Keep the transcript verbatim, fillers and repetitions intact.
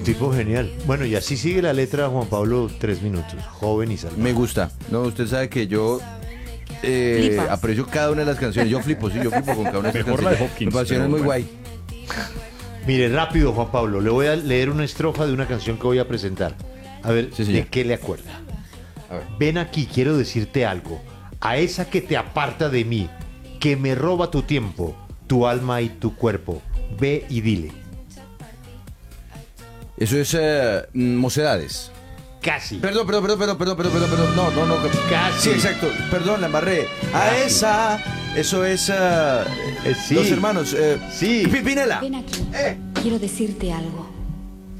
tipo genial. Bueno, y así sigue la letra Juan Pablo, tres minutos. Joven y salvaje. Me gusta. No, usted sabe que yo eh, aprecio cada una de las canciones. Yo flipo, sí, yo flipo con cada una de las Mejor la de canciones. Hopkins, Me apasiona, es muy pero guay. Mire, rápido, Juan Pablo. Le voy a leer una estrofa de una canción que voy a presentar. A ver, Sí, señor. ¿de qué le acuerda? A ver. Ven aquí, quiero decirte algo. A esa que te aparta de mí, que me roba tu tiempo, tu alma y tu cuerpo. Ve y dile. Eso es eh, Mocedades. Casi. Perdón, perdón, perdón, perdón, perdón, perdón, perdón, perdón. No, no, no. Casi. Sí, exacto. Perdón, la embarré. A Casi. esa. Eso es. eh, Eh, sí. Los hermanos. eh, Sí. Pipinela. Ven aquí. Quiero decirte algo.